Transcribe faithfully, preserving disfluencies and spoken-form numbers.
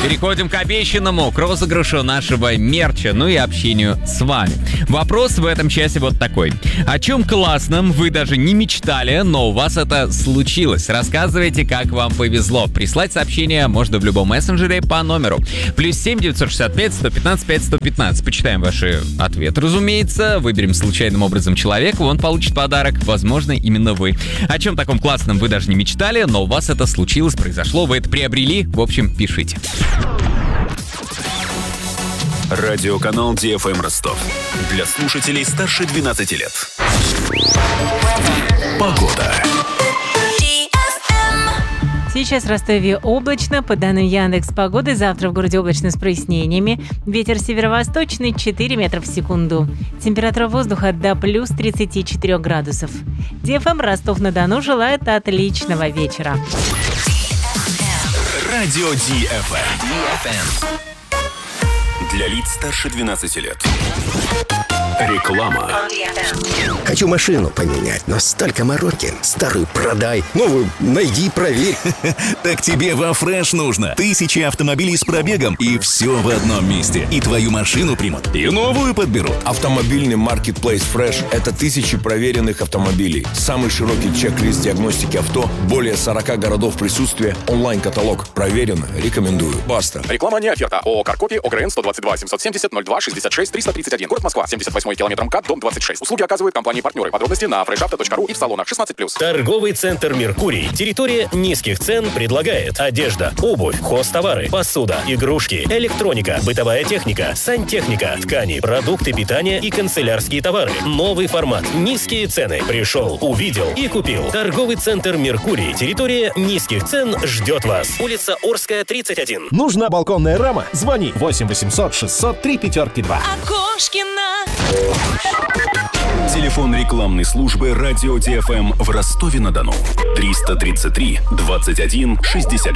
Переходим к обещанному, к розыгрышу нашего мерча, ну и общению с вами. Вопрос в этом часе вот такой. О чем классном вы даже не мечтали, но у вас это случилось? Рассказывайте, как вам повезло. Прислать сообщение можно в любом мессенджере по номеру. Плюс семь девятьсот шестьдесят пять сто пятнадцать пять сто пятнадцать. Почитаем ваши ответы, разумеется. Выберем случайным образом человека, он получит подарок. Возможно, именно вы. О чем таком классном вы даже не мечтали, но у вас это случилось, произошло, вы это приобрели. В общем, пишите. Радиоканал ди эф эм Ростов. Для слушателей старше двенадцати лет. Погода. Сейчас в Ростове облачно. По данным Яндекс.Погоды, завтра в городе облачно с прояснениями. Ветер северо-восточный четыре метра в секунду. Температура воздуха до плюс тридцати четырёх градусов. ди эф эм Ростов-на-Дону желает отличного вечера. Радио ди эф эм. Для лиц старше двенадцати лет. Реклама. Хочу машину поменять, но столько мороки. Старую продай, новую найди, проверь. Так тебе во Фреш нужно. Тысячи автомобилей с пробегом, и все в одном месте. И твою машину примут, и новую подберут. Автомобильный маркетплейс Fresh – это тысячи проверенных автомобилей. Самый широкий чек-лист диагностики авто, более сорока городов присутствия, онлайн-каталог. Проверено, рекомендую. Баста. Реклама не оферта. ООО «Каркопи», ОГРН сто двадцать два семьсот семьдесят ноль два шестьдесят шесть триста тридцать один. Город Москва, семьдесят восьмой километр МКАД, дом двадцать шесть. Услуги оказывают компании-партнеры. Подробности на фрешавто точка ру и в салонах шестнадцать плюс. Торговый центр «Меркурий». Территория низких цен предлагает одежда, обувь, хозтовары, посуда, игрушки, электроника, бытовая техника, сантехника, ткани, продукты питания и канцелярские товары. Новый формат. Низкие цены. Пришел, увидел и купил. Торговый центр «Меркурий». Территория низких цен ждет вас. Улица Орская, тридцать один. Нужна балконная рама? Звони восемь восемьсот шестьсот три пятерки два. Окошкина. Телефон рекламной службы Радио ди эф эм в Ростове-на-Дону. триста тридцать три двадцать один шестьдесят